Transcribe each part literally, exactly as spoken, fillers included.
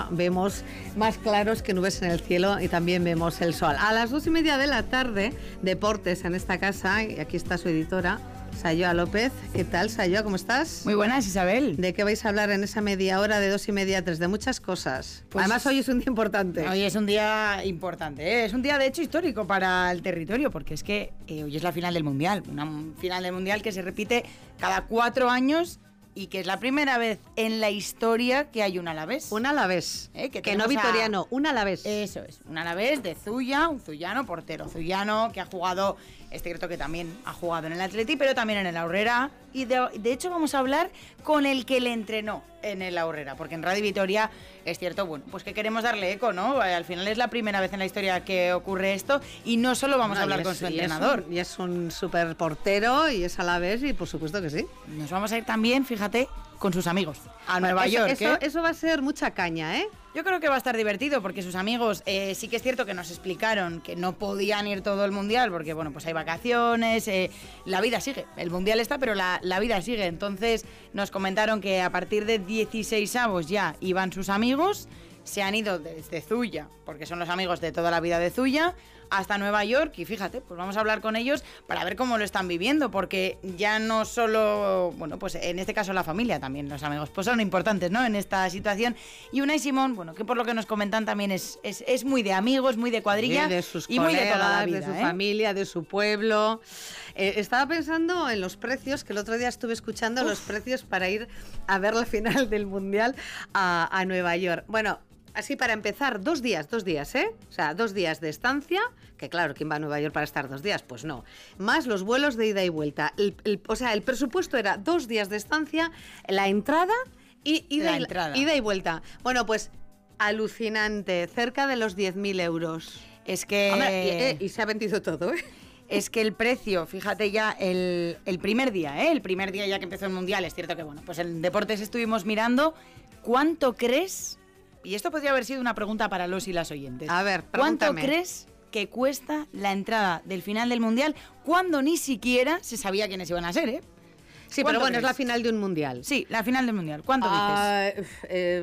ya vemos más claros que nubes en el cielo y también vemos el sol. A las dos y media de la tarde, deportes en esta casa, y aquí está su editora, Sayoa López. ¿Qué tal, Sayoa? ¿Cómo estás? Muy buenas, Isabel. ¿De qué vais a hablar en esa media hora de dos y media a tres? De muchas cosas. Pues, además, hoy es un día importante. Hoy es un día importante, ¿eh? Es un día, de hecho, histórico para el territorio, porque es que eh, hoy es la final del Mundial. Una final del Mundial que se repite cada cuatro años y que es la primera vez en la historia que hay un alavés. Un alavés. ¿Eh? Que, que no vitoriano, a... un alavés. Eso es, un alavés de Zuya, un zuyano, portero zuyano, que ha jugado, es cierto que también ha jugado en el Atleti, pero también en el Aurrera. Y de, de hecho vamos a hablar con el que le entrenó en el Aurrera, porque en Radio Vitoria es cierto, bueno, pues que queremos darle eco, ¿no? Al final es la primera vez en la historia que ocurre esto y no solo vamos no, a hablar es, con su entrenador. Y es un, un super portero y es alavés y por supuesto que sí. Nos vamos a ir también, fíjate, con sus amigos a Nueva eso, York. Eso, ¿eh? eso va a ser mucha caña, ¿eh? Yo creo que va a estar divertido porque sus amigos eh, sí que es cierto que nos explicaron que no podían ir todo el Mundial porque, bueno, pues hay vacaciones, eh, la vida sigue, el Mundial está, pero la, la vida sigue. Entonces nos comentaron que a partir de dieciseisavos ya iban sus amigos, se han ido desde Zuya, porque son los amigos de toda la vida de Zuya, hasta Nueva York y fíjate, pues vamos a hablar con ellos para ver cómo lo están viviendo, porque ya no solo, bueno, pues en este caso la familia, también los amigos, pues son importantes, ¿no? En esta situación. Y Unai Simón, bueno, que por lo que nos comentan también es, es, es muy de amigos, muy de cuadrilla, sí, de sus y colegas, muy de toda la vida, de su ¿eh? familia, de su pueblo. Eh, estaba pensando en los precios, que el otro día estuve escuchando Uf. los precios para ir a ver la final del Mundial a, a Nueva York. Bueno, así para empezar, dos días, dos días, ¿eh? O sea, dos días de estancia, que claro, ¿quién va a Nueva York para estar dos días? Pues no. Más los vuelos de ida y vuelta. El, el, o sea, el presupuesto era dos días de estancia, la entrada y ida, la y, entrada. ida y vuelta. Bueno, pues alucinante, cerca de los diez mil euros. Es que... Hombre, y, eh, y se ha vendido todo, ¿eh? Es que el precio, fíjate ya, el, el primer día, ¿eh? El primer día ya que empezó el Mundial, es cierto que, bueno, pues en Deportes estuvimos mirando, ¿cuánto crees? Y esto podría haber sido una pregunta para los y las oyentes. A ver, ¿cuánto pregúntame. crees que cuesta la entrada del final del Mundial cuando ni siquiera se sabía quiénes iban a ser, eh? Sí, pero bueno, crees? Es la final de un Mundial. Sí, la final del Mundial. ¿Cuánto uh, dices? Eh,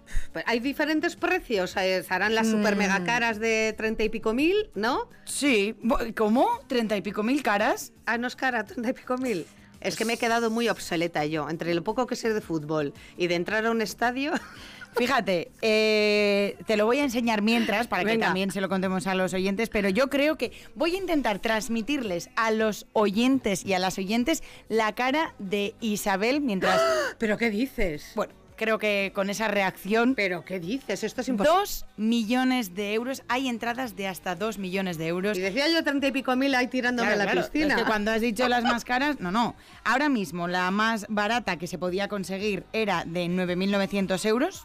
hay diferentes precios. Harán las super mega caras de treinta y pico mil, ¿no? Sí. ¿Cómo? ¿Treinta y pico mil caras? Ah, no es cara, treinta y pico mil. Es que me he quedado muy obsoleta yo. Entre lo poco que sé de fútbol y de entrar a un estadio... Fíjate, eh, te lo voy a enseñar mientras, para Venga. que también se lo contemos a los oyentes, pero yo creo que voy a intentar transmitirles a los oyentes y a las oyentes la cara de Isabel mientras... ¡Ah! ¿Pero qué dices? Bueno, creo que con esa reacción... ¿Pero qué dices? Esto es imposible. Dos millones de euros, hay entradas de hasta dos millones de euros. Y decía yo treinta y pico mil ahí tirándome claro, a la claro. piscina. Es que cuando has dicho las más caras, no, no. Ahora mismo la más barata que se podía conseguir era de nueve mil novecientos euros.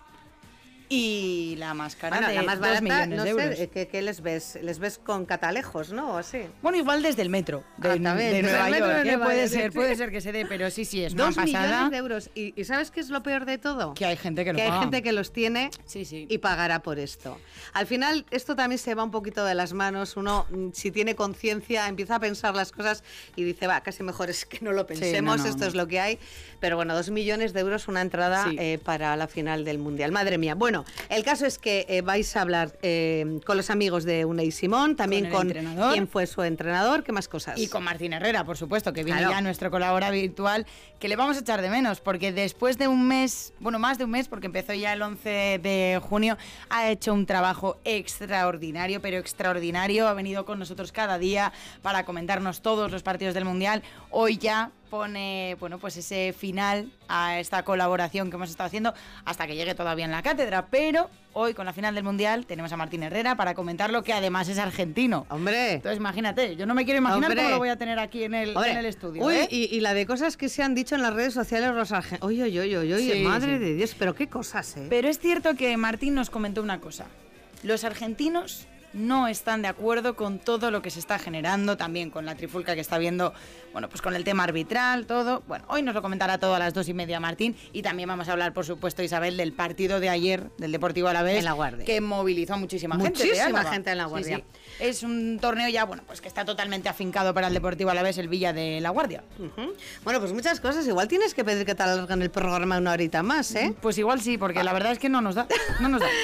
Y la más cara bueno, de la más barata, dos millones no de euros. Sé, ¿qué, ¿qué les ves? ¿Les ves con catalejos, no? ¿O así? Bueno, igual desde el metro de, ah, también, de Nueva York. De ¿eh? Nueva puede York. ser, puede ser que se dé, pero sí, sí, es una Dos pasada. millones de euros. ¿Y, ¿Y sabes qué es lo peor de todo? Que hay gente que lo Que paga. hay gente que los tiene sí, sí. y pagará por esto. Al final, esto también se va un poquito de las manos. Uno, si tiene conciencia, empieza a pensar las cosas y dice, va, casi mejor es que no lo pensemos, sí, no, no, esto no. es lo que hay. Pero bueno, dos millones de euros una entrada sí. eh, para la final del Mundial. Madre mía. Bueno, el caso es que eh, vais a hablar eh, con los amigos de Unai Simón, también con, con quién fue su entrenador, qué más cosas. Y con Martín Herrera, por supuesto, que viene claro. ya nuestro colaborador virtual, que le vamos a echar de menos, porque después de un mes, bueno, más de un mes, porque empezó ya el once de junio, ha hecho un trabajo extraordinario, pero extraordinario, ha venido con nosotros cada día para comentarnos todos los partidos del Mundial. Hoy ya pone, bueno, pues ese final a esta colaboración que hemos estado haciendo hasta que llegue todavía en la cátedra, pero hoy con la final del Mundial tenemos a Martín Herrera para comentarlo, que además es argentino. ¡Hombre! Entonces imagínate, yo no me quiero imaginar ¡Hombre! cómo lo voy a tener aquí en el, en el estudio. Uy, ¿eh? y, y la de cosas que se han dicho en las redes sociales los argentinos. Oye, oye, oye, oye, sí, madre sí. de Dios, pero qué cosas, ¿eh? Pero es cierto que Martín nos comentó una cosa. Los argentinos no están de acuerdo con todo lo que se está generando, también con la trifulca que está viendo, bueno, pues con el tema arbitral, todo. Bueno, hoy nos lo comentará todo a las dos y media Martín, y también vamos a hablar, por supuesto, Isabel, del partido de ayer del Deportivo Alavés, en La Guardia, que movilizó a muchísima, muchísima gente. Muchísima gente en La Guardia. Sí, sí. Es un torneo ya, bueno, pues que está totalmente afincado para el Deportivo Alavés, el Villa de La Guardia. Uh-huh. Bueno, pues muchas cosas. Igual tienes que pedir que te alarguen el programa una horita más, ¿eh? Pues igual sí, porque la verdad es que no nos da, no nos da.